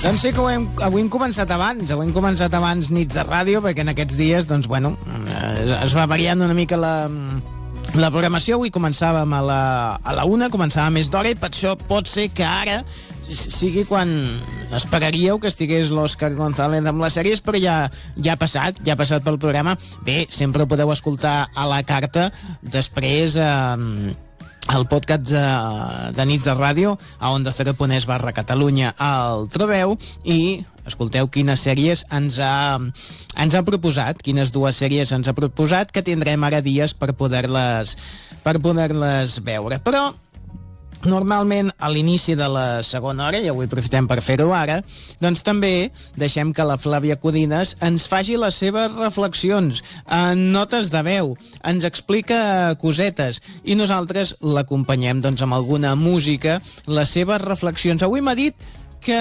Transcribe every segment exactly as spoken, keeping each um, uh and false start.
Doncs sí que ho hem, avui hem començat abans, avui hem començat abans nits de ràdio, perquè en aquests dies, doncs, bueno, es, es va variant una mica la, la programació. Avui començàvem a la, a la una, començava més d'hora, i per això pot ser que ara sigui quan esperaríeu que estigués l'Òscar González amb les sèries, però ja, ja ha passat, ja ha passat pel programa. Bé, sempre ho podeu escoltar a la carta, després eh, el podcast de, de nits de ràdio a onda cero punt es barra Catalunya el trobeu i escolteu quines sèries ens ha, ens ha proposat, quines dues sèries ens ha proposat, que tindrem ara dies per poder-les per poder-les veure. Però normalment a l'inici de la segona hora, i avui aprofitem per fer-ho ara, doncs també deixem que la Flàvia Codines ens faci les seves reflexions en notes de veu, ens explica cosetes i nosaltres l'acompanyem doncs amb alguna música, les seves reflexions. Avui m'ha dit que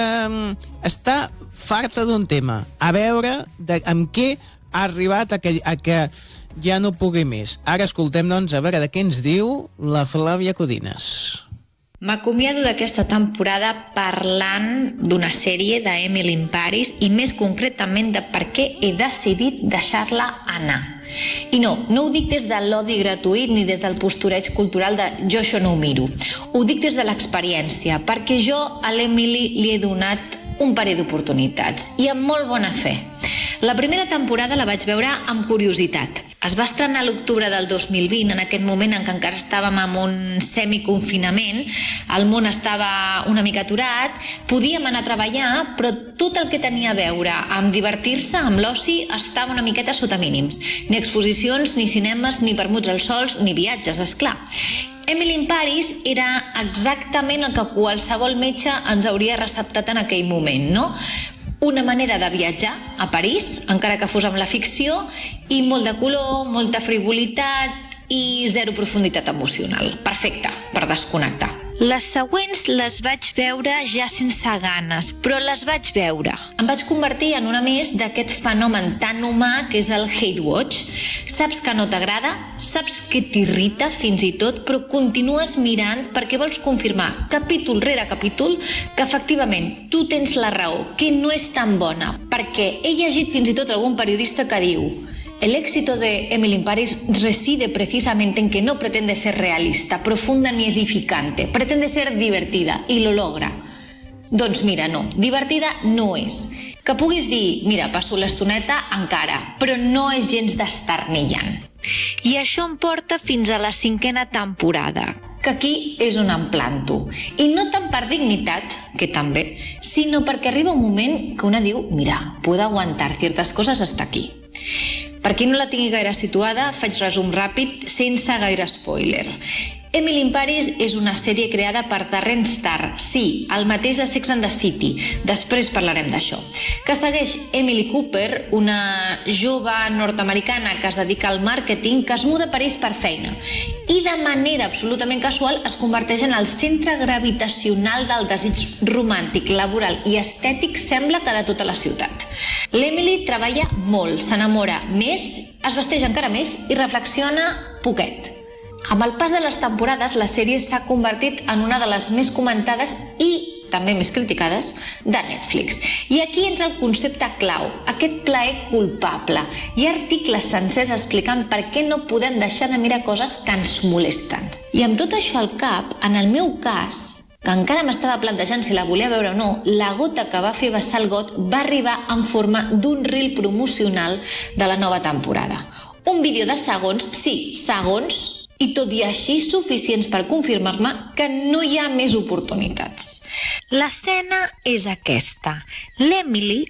està farta d'un tema, a veure de, amb què ha arribat a que, a que ja no pugui més. Ara escoltem, doncs, a veure de què ens diu la Flàvia Codines. M'acomiado d'aquesta temporada parlant d'una sèrie d'Emily in Paris i més concretament de per què he decidit deixar-la anar. I no, no ho dic des de l'odi gratuït ni des del postureig cultural de jo això no ho miro. Ho dic des de l'experiència, perquè jo a l'Emily li he donat un parell d'oportunitats i amb molt bona fe. La primera temporada la vaig veure amb curiositat. Es va estrenar a l'octubre del dos mil vint, en aquest moment en què encara estàvem en un semiconfinament, el món estava una mica aturat, podíem anar a treballar, però tot el que tenia a veure amb divertir-se, amb l'oci, estava una miqueta sota mínims. Ni exposicions, ni cinemes, ni vermuts als sols, ni viatges, esclar. Emily in Paris era exactament el que qualsevol metge ens hauria receptat en aquell moment, no? Una manera de viatjar a París, encara que fos amb la ficció, i molt de color, molta frivolitat i zero profunditat emocional. Perfecte, per desconnectar. Les següents les vaig veure ja sense ganes, però les vaig veure. Em vaig convertir en una més d'aquest fenomen tan humà que és el hate watch. Saps que no t'agrada, saps que t'irrita fins i tot, però continues mirant perquè vols confirmar capítol rere capítol que efectivament tu tens la raó, que no és tan bona, perquè he llegit fins i tot algun periodista que diu: el éxito de Emily in Paris reside precisamente en que no pretende ser realista, profunda ni edificante. Pretende ser divertida y lo logra. Doncs mira, no. Divertida no és. Que puguis dir, mira, passo l'estoneta encara, però no és gens d'esternillant. I això em porta fins a la cinquena temporada, que aquí és on em planto. I no tant per dignitat, que també, sinó perquè arriba un moment que una diu, mira, puedo aguantar ciertas cosas hasta aquí. Per qui no la tingui gaire situada, faig resum ràpid, sense gaire spoiler. Emily in Paris és una sèrie creada per Darren Star, sí, el mateix de Sex and the City, després parlarem d'això, que segueix Emily Cooper, una jove nord-americana que es dedica al màrqueting, que es muda a París per feina, i de manera absolutament casual es converteix en el centre gravitacional del desig romàntic, laboral i estètic, sembla que de tota la ciutat. L'Emily treballa molt, s'enamora més, es vesteix encara més i reflexiona poquet. Amb el pas de les temporades, la sèrie s'ha convertit en una de les més comentades i també més criticades de Netflix. I aquí entra el concepte clau, aquest plaer culpable. Hi ha articles sencers explicant per què no podem deixar de mirar coses que ens molesten. I amb tot això al cap, en el meu cas, que encara m'estava plantejant si la volia veure o no, la gota que va fer vessar el got va arribar en forma d'un reel promocional de la nova temporada. Un vídeo de segons, sí, segons, i tot i així suficients per confirmar-me que no hi ha més oportunitats. L'escena és aquesta. L'Emily